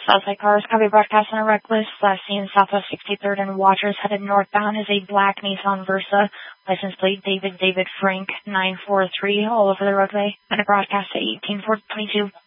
Southside cars, copy broadcast on a reckless. Last seen Southwest 63rd and Watchers headed northbound is a black Nissan Versa. License plate David Frank 943 all over the roadway. And a broadcast at 18422.